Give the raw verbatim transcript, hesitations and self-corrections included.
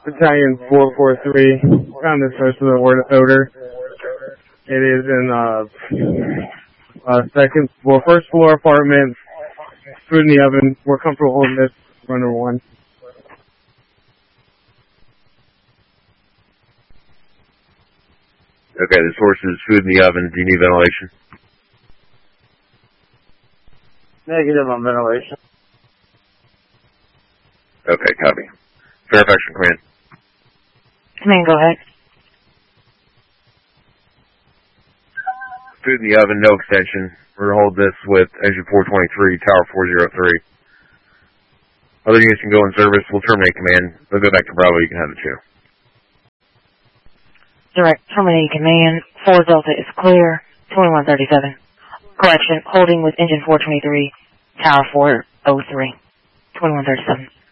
Battalion four four three. Found the source of the word odor. It is in uh, uh second, well, first floor apartment. Food in the oven. We're comfortable holding this. Run number one. Okay, the source is food in the oven. Do you need ventilation? Negative on ventilation. Okay, copy. Fairfax from Command. Command, go ahead. Food in the oven, no extension. We're going to hold this with engine four twenty-three, tower four oh three. Other units can go in service. We'll terminate command. They'll go back to Bravo. You can have the two. Direct terminating command. four Delta is clear. twenty-one thirty-seven. Correction, holding with engine four twenty-three, tower four oh three. twenty-one thirty-seven.